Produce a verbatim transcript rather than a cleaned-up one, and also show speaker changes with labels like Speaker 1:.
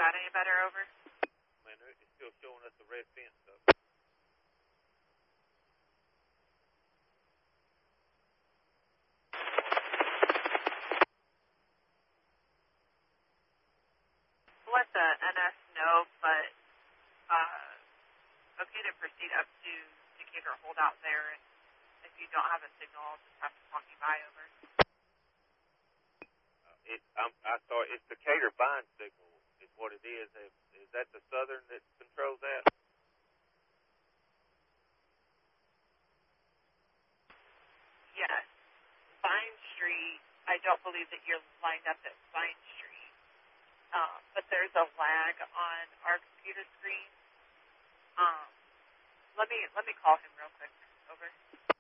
Speaker 1: that any better? Over.
Speaker 2: Man, it's still showing us the red fence up.
Speaker 1: Let the N S know, but uh, okay to proceed up to Decatur holdout there. And if you don't have a signal, I'll just have to walk you by. Over.
Speaker 2: Uh, it, I'm, I saw it's Decatur bind signal is what it is. Is, is that the Southern that controls that?
Speaker 1: Yes. Vine Street, I don't believe that you're lined up at Vine Street, um, but there's a lag on our computer screen. Um, let me let me call him real quick. Over.